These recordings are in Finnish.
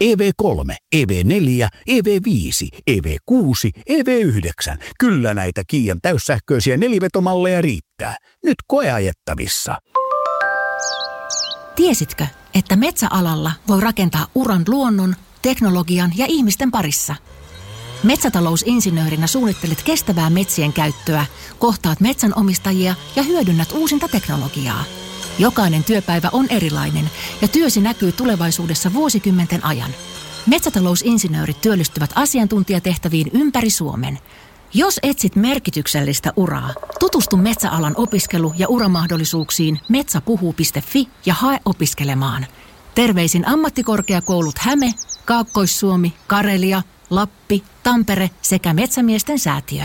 EV3, EV4, EV5, EV6, EV9. Kyllä näitä Kian täyssähköisiä nelivetomalleja riittää. Nyt koeajettavissa. Tiesitkö, että metsäalalla voi rakentaa uran luonnon, teknologian ja ihmisten parissa? Metsätalousinsinöörinä suunnittelet kestävää metsien käyttöä, kohtaat metsänomistajia ja hyödynnät uusinta teknologiaa. Jokainen työpäivä on erilainen ja työsi näkyy tulevaisuudessa vuosikymmenten ajan. Metsätalousinsinöörit työllistyvät asiantuntijatehtäviin ympäri Suomen. Jos etsit merkityksellistä uraa, tutustu metsäalan opiskelu- ja uramahdollisuuksiin metsäpuhuu.fi ja hae opiskelemaan. Terveisin ammattikorkeakoulut Häme, Kaakkois-Suomi, Karelia, Lappi, Tampere sekä Metsämiesten säätiö.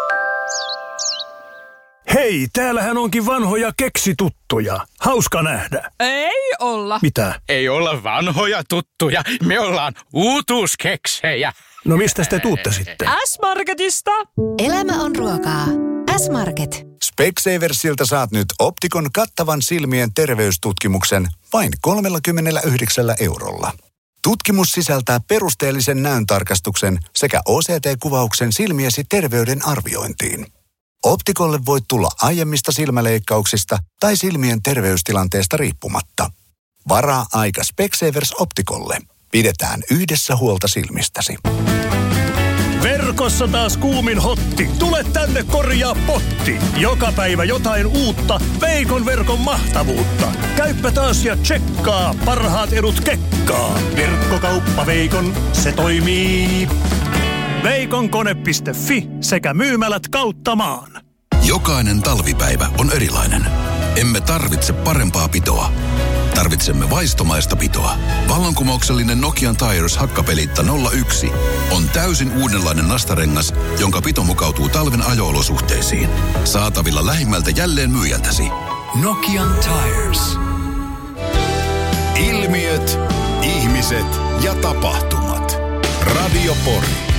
Hei, täällähän onkin vanhoja keksituttuja. Hauska nähdä. Ei olla. Mitä? Ei olla vanhoja tuttuja. Me ollaan uutuuskeksejä. No mistä te tuutte sitten? S-Marketista. Elämä on ruokaa. S-Market. Specsaversilta saat nyt Optikon kattavan silmien terveystutkimuksen vain 39 €. Tutkimus sisältää perusteellisen näöntarkastuksen sekä OCT-kuvauksen silmiesi terveyden arviointiin. Optikolle voit tulla aiemmista silmäleikkauksista tai silmien terveystilanteesta riippumatta. Varaa aika Specsavers Optikolle. Pidetään yhdessä huolta silmistäsi. Verkossa taas kuumin hotti. Tule tänne korjaa potti. Joka päivä jotain uutta Veikon verkon mahtavuutta. Käyppä taas ja tsekkaa. Parhaat edut kekkaa. Verkkokauppa Veikon, se toimii. Veikonkone.fi sekä myymälät kautta maan. Jokainen talvipäivä on erilainen. Emme tarvitse parempaa pitoa. Tarvitsemme vaistomaista pitoa. Vallankumouksellinen Nokian Tires hakkapeliitta 01 on täysin uudenlainen nastarengas, jonka pito mukautuu talven ajo-olosuhteisiin. Saatavilla lähimmältä jälleen myyjältäsi. Nokian Tires. Ilmiöt, ihmiset ja tapahtumat. Radio Pori.